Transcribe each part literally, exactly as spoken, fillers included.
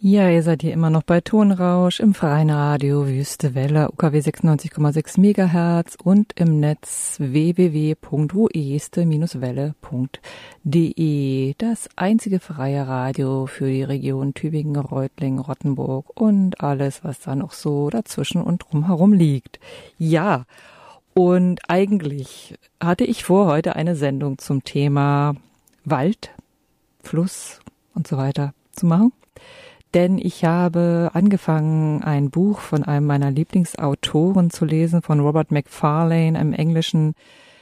Ja, ihr seid hier immer noch bei Tonrausch im freien Radio Wüste Welle, U K W sechsundneunzig Komma sechs Megahertz und im Netz w w w punkt ueste welle punkt de. Das einzige freie Radio für die Region Tübingen, Reutlingen, Rottenburg und alles, was da noch so dazwischen und drumherum liegt. Ja, und eigentlich hatte ich vor, heute eine Sendung zum Thema Wald, Fluss und so weiter zu machen. Denn ich habe angefangen, ein Buch von einem meiner Lieblingsautoren zu lesen, von Robert Macfarlane, einem englischen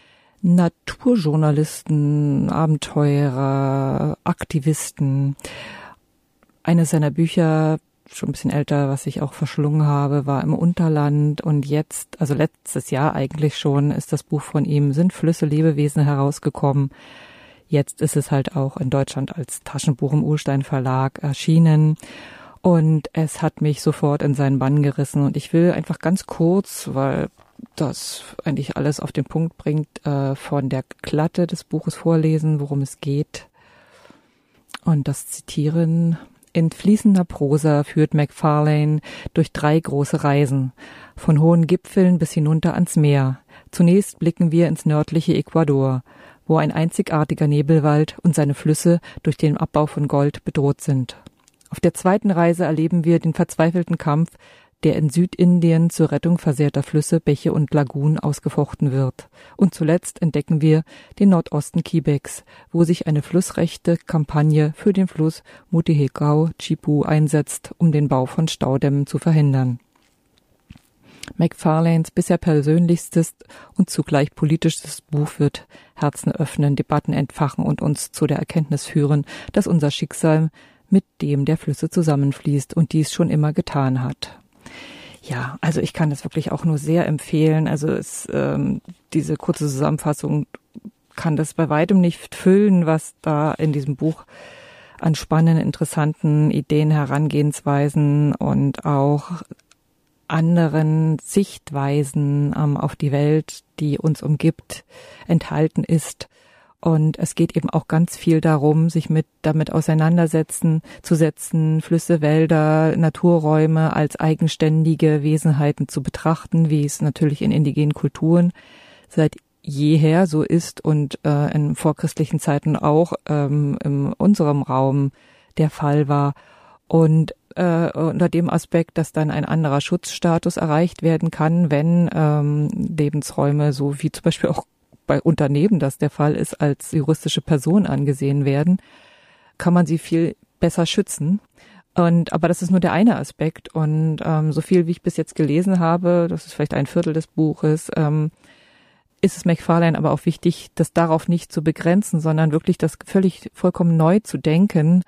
Naturjournalisten, Abenteurer, Aktivisten. Eines seiner Bücher, schon ein bisschen älter, was ich auch verschlungen habe, war Im Unterland. Und jetzt, also letztes Jahr eigentlich schon, ist das Buch von ihm, Sind Flüsse Lebewesen, herausgekommen. Jetzt ist es halt auch in Deutschland als Taschenbuch im Ullstein Verlag erschienen und es hat mich sofort in seinen Bann gerissen und ich will einfach ganz kurz, weil das eigentlich alles auf den Punkt bringt, äh, von der Klatte des Buches vorlesen, worum es geht und das zitieren. In fließender Prosa führt Macfarlane durch drei große Reisen, von hohen Gipfeln bis hinunter ans Meer. Zunächst blicken wir ins nördliche Ecuador, wo ein einzigartiger Nebelwald und seine Flüsse durch den Abbau von Gold bedroht sind. Auf der zweiten Reise erleben wir den verzweifelten Kampf, der in Südindien zur Rettung versehrter Flüsse, Bäche und Lagunen ausgefochten wird. Und zuletzt entdecken wir den Nordosten Quebecs, wo sich eine flussrechte Kampagne für den Fluss Mutihegao-Chipu einsetzt, um den Bau von Staudämmen zu verhindern. Macfarlanes bisher persönlichstes und zugleich politischstes Buch wird Herzen öffnen, Debatten entfachen und uns zu der Erkenntnis führen, dass unser Schicksal mit dem der Flüsse zusammenfließt und dies schon immer getan hat. Ja, also ich kann das wirklich auch nur sehr empfehlen. Also es, ähm, diese kurze Zusammenfassung kann das bei weitem nicht füllen, was da in diesem Buch an spannenden, interessanten Ideen, Herangehensweisen und auch anderen Sichtweisen ähm, auf die Welt, die uns umgibt, enthalten ist. Und es geht eben auch ganz viel darum, sich mit damit auseinandersetzen, zu setzen, Flüsse, Wälder, Naturräume als eigenständige Wesenheiten zu betrachten, wie es natürlich in indigenen Kulturen seit jeher so ist und äh, in vorchristlichen Zeiten auch ähm, in unserem Raum der Fall war. Und äh, unter dem Aspekt, dass dann ein anderer Schutzstatus erreicht werden kann, wenn ähm, Lebensräume, so wie zum Beispiel auch bei Unternehmen das der Fall ist, als juristische Person angesehen werden, kann man sie viel besser schützen. Und aber das ist nur der eine Aspekt. Und ähm, so viel, wie ich bis jetzt gelesen habe, das ist vielleicht ein Viertel des Buches, ähm, ist es Macfarlane aber auch wichtig, das darauf nicht zu begrenzen, sondern wirklich das völlig vollkommen neu zu denken.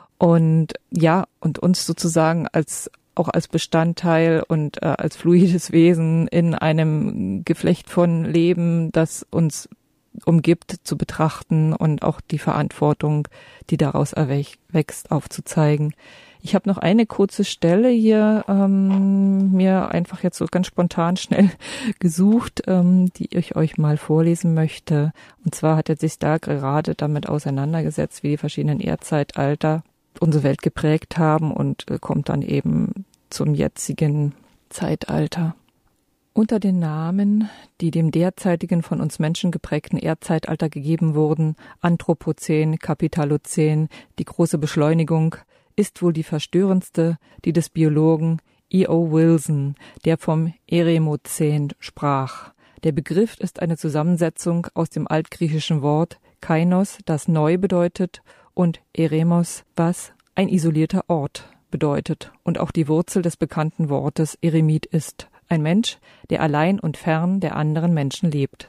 Und ja, und uns sozusagen als auch als Bestandteil und äh, als fluides Wesen in einem Geflecht von Leben, das uns umgibt, zu betrachten und auch die Verantwortung, die daraus erwächst, aufzuzeigen. Ich habe noch eine kurze Stelle hier ähm, mir einfach jetzt so ganz spontan schnell gesucht, ähm, die ich euch mal vorlesen möchte. Und zwar hat er sich da gerade damit auseinandergesetzt, wie die verschiedenen Erdzeitalter unsere Welt geprägt haben und äh, kommt dann eben zum jetzigen Zeitalter. Unter den Namen, die dem derzeitigen von uns Menschen geprägten Erdzeitalter gegeben wurden, Anthropozän, Kapitalozän, die große Beschleunigung, ist wohl die verstörendste, die des Biologen E O Wilson, der vom Eremozän sprach. Der Begriff ist eine Zusammensetzung aus dem altgriechischen Wort kainos, das neu bedeutet, und Eremos, was ein isolierter Ort bedeutet und auch die Wurzel des bekannten Wortes Eremit ist. Ein Mensch, der allein und fern der anderen Menschen lebt.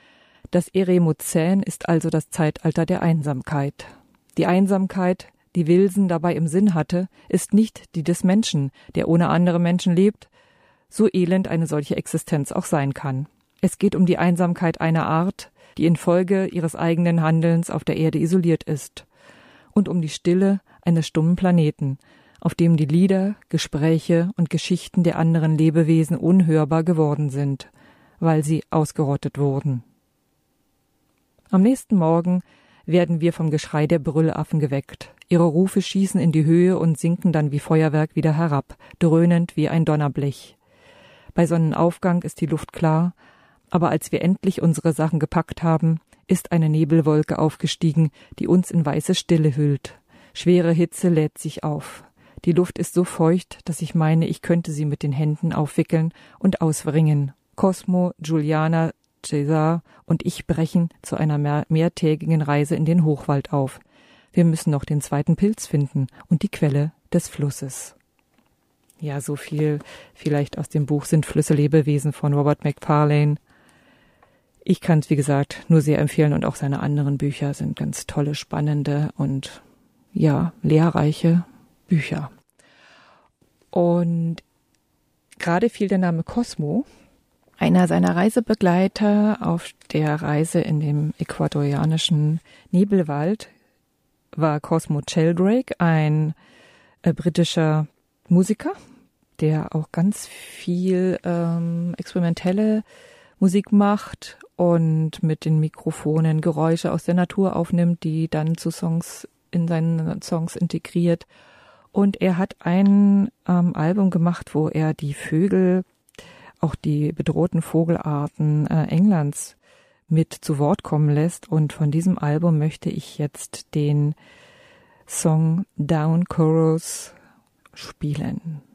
Das Eremozän ist also das Zeitalter der Einsamkeit. Die Einsamkeit, die Wilson dabei im Sinn hatte, ist nicht die des Menschen, der ohne andere Menschen lebt, so elend eine solche Existenz auch sein kann. Es geht um die Einsamkeit einer Art, die infolge ihres eigenen Handelns auf der Erde isoliert ist, und um die Stille eines stummen Planeten, auf dem die Lieder, Gespräche und Geschichten der anderen Lebewesen unhörbar geworden sind, weil sie ausgerottet wurden. Am nächsten Morgen werden wir vom Geschrei der Brüllaffen geweckt. Ihre Rufe schießen in die Höhe und sinken dann wie Feuerwerk wieder herab, dröhnend wie ein Donnerblech. Bei Sonnenaufgang ist die Luft klar, aber als wir endlich unsere Sachen gepackt haben, ist eine Nebelwolke aufgestiegen, die uns in weiße Stille hüllt. Schwere Hitze lädt sich auf. Die Luft ist so feucht, dass ich meine, ich könnte sie mit den Händen aufwickeln und auswringen. Cosmo, Juliana, Cesar und ich brechen zu einer mehr- mehrtägigen Reise in den Hochwald auf. Wir müssen noch den zweiten Pilz finden und die Quelle des Flusses. Ja, so viel vielleicht aus dem Buch Sind Flüsse Lebewesen von Robert Macfarlane. Ich kann es, wie gesagt, nur sehr empfehlen und auch seine anderen Bücher sind ganz tolle, spannende und ja, lehrreiche Bücher. Und gerade fiel der Name Cosmo. Einer seiner Reisebegleiter auf der Reise in dem ecuadorianischen Nebelwald war Cosmo Sheldrake, ein äh, britischer Musiker, der auch ganz viel ähm, experimentelle Musik macht und mit den Mikrofonen Geräusche aus der Natur aufnimmt, die dann zu Songs in seinen Songs integriert. Und er hat ein ähm, Album gemacht, wo er die Vögel, auch die bedrohten Vogelarten äh, Englands mit zu Wort kommen lässt. Und von diesem Album möchte ich jetzt den Song Down Chorus spielen.